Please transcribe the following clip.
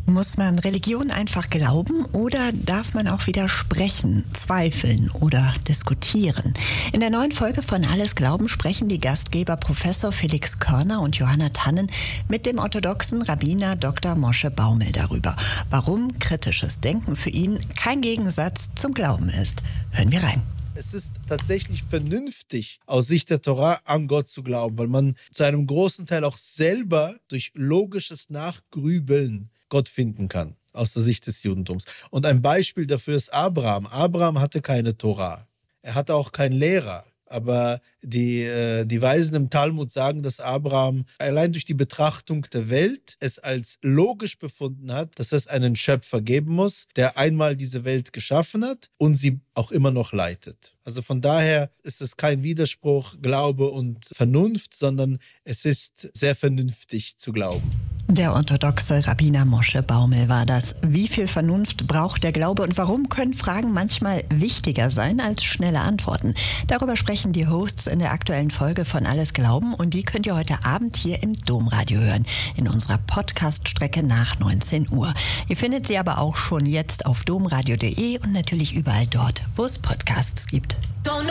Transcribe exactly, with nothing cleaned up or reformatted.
Muss man Religion einfach glauben oder darf man auch widersprechen, zweifeln oder diskutieren? In der neuen Folge von Alles Glauben sprechen die Gastgeber Professor Felix Körner und Johanna Tannen mit dem orthodoxen Rabbiner Doktor Moshe Baumel darüber, warum kritisches Denken für ihn kein Gegensatz zum Glauben ist. Hören wir rein. Es ist tatsächlich vernünftig, aus Sicht der Torah an Gott zu glauben, weil man zu einem großen Teil auch selber durch logisches Nachgrübeln Gott finden kann, aus der Sicht des Judentums. Und ein Beispiel dafür ist Abraham. Abraham hatte keine Torah. Er hatte auch keinen Lehrer. Aber die, äh, die Weisen im Talmud sagen, dass Abraham allein durch die Betrachtung der Welt es als logisch befunden hat, dass es einen Schöpfer geben muss, der einmal diese Welt geschaffen hat und sie auch immer noch leitet. Also von daher ist es kein Widerspruch, Glaube und Vernunft, sondern es ist sehr vernünftig zu glauben. Der orthodoxe Rabbiner Moshe Baumel war das. Wie viel Vernunft braucht der Glaube und warum können Fragen manchmal wichtiger sein als schnelle Antworten? Darüber sprechen die Hosts in der aktuellen Folge von Alles Glauben und die könnt ihr heute Abend hier im Domradio hören, in unserer Podcast-Strecke nach neunzehn Uhr. Ihr findet sie aber auch schon jetzt auf domradio punkt de und natürlich überall dort, wo es Podcasts gibt.